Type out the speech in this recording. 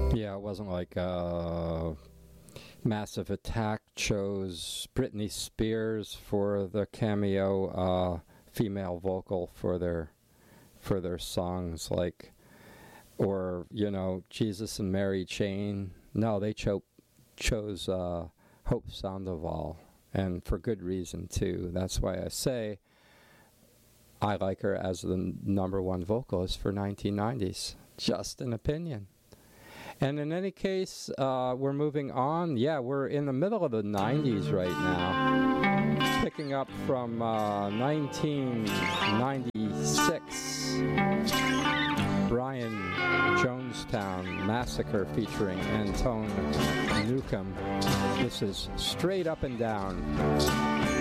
Yeah, it wasn't like Massive Attack chose Britney Spears for the cameo female vocal for their songs, like, or Jesus and Mary Chain. No, they chose Hope Sandoval, and for good reason too. That's why I say I like her as the number one vocalist for 1990s. Just an opinion. And in any case, we're moving on. Yeah, we're in the middle of the 90s right now. Picking up from 1996. Brian Jonestown Massacre featuring Antone Newcomb. This is Straight Up and Down.